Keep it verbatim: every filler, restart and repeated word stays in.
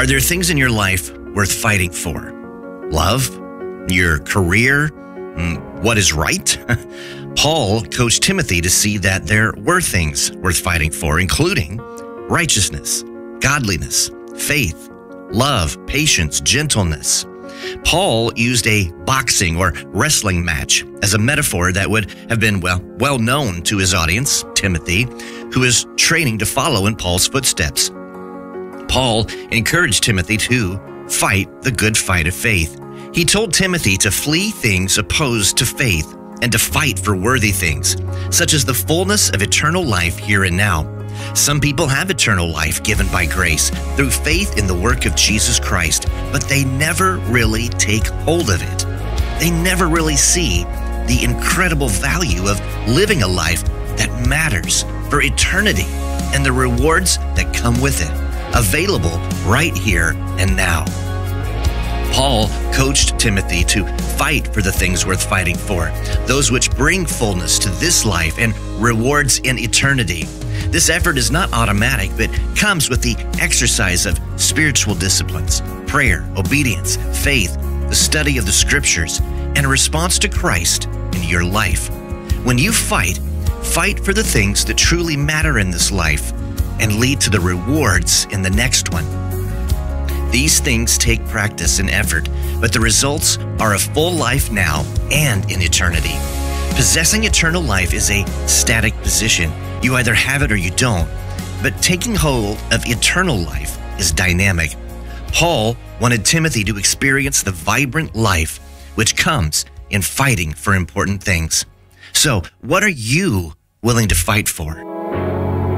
Are there things in your life worth fighting for? Love? Your career? What is right? Paul coached Timothy to see that there were things worth fighting for, including righteousness, godliness, faith, love, patience, gentleness. Paul used a boxing or wrestling match as a metaphor that would have been well, well known to his audience, Timothy, who is training to follow in Paul's footsteps. Paul encouraged Timothy to fight the good fight of faith. He told Timothy to flee things opposed to faith and to fight for worthy things, such as the fullness of eternal life here and now. Some people have eternal life given by grace through faith in the work of Jesus Christ, but they never really take hold of it. They never really see the incredible value of living a life that matters for eternity and the rewards that come with it, available right here and now. Paul coached Timothy to fight for the things worth fighting for, those which bring fullness to this life and rewards in eternity. This effort is not automatic, but comes with the exercise of spiritual disciplines, prayer, obedience, faith, the study of the scriptures, and a response to Christ in your life. When you fight, fight for the things that truly matter in this life and lead to the rewards in the next one. These things take practice and effort, but the results are a full life now and in eternity. Possessing eternal life is a static position. You either have it or you don't. But taking hold of eternal life is dynamic. Paul wanted Timothy to experience the vibrant life which comes in fighting for important things. So, what are you willing to fight for?